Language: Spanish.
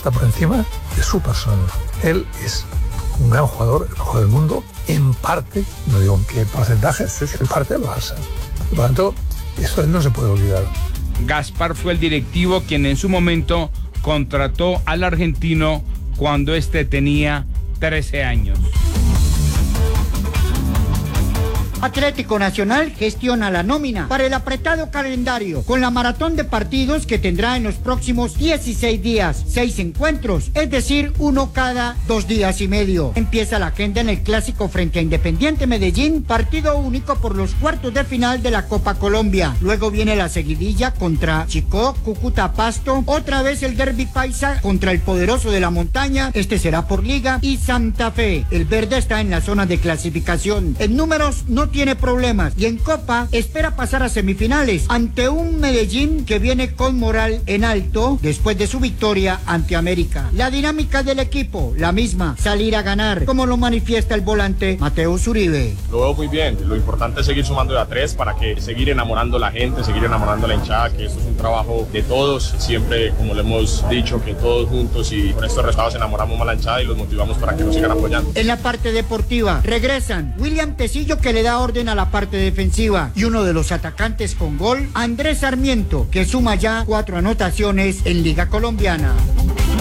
está por encima de su persona. Él es un gran jugador, el mejor del mundo, en parte, no digo en qué porcentaje, en parte del Barça. Por lo tanto, eso no se puede olvidar. Gaspar fue el directivo quien en su momento contrató al argentino cuando este tenía 13 años. Atlético Nacional gestiona la nómina para el apretado calendario con la maratón de partidos que tendrá en los próximos 16 días, 6 encuentros, es decir, uno cada 2 días y medio. Empieza la agenda en el clásico frente a Independiente Medellín, partido único por los cuartos de final de la Copa Colombia. Luego viene la seguidilla contra Chicó, Cúcuta, Pasto, otra vez el derbi paisa contra el poderoso de la montaña, este será por Liga, y Santa Fe. El verde está en la zona de clasificación. En números no tiene problemas y en Copa espera pasar a semifinales ante un Medellín que viene con moral en alto después de su victoria ante América. La dinámica del equipo, la misma, salir a ganar, como lo manifiesta el volante Mateus Uribe. Lo veo muy bien, lo importante es seguir sumando de a 3 para que seguir enamorando a la gente, seguir enamorando a la hinchada, que esto es un trabajo de todos, siempre como le hemos dicho, que todos juntos y con estos resultados enamoramos a la hinchada y los motivamos para que nos sigan apoyando. En la parte deportiva regresan William Tecillo, que le da orden a la parte defensiva, y uno de los atacantes con gol, Andrés Sarmiento, que suma ya 4 anotaciones en Liga Colombiana.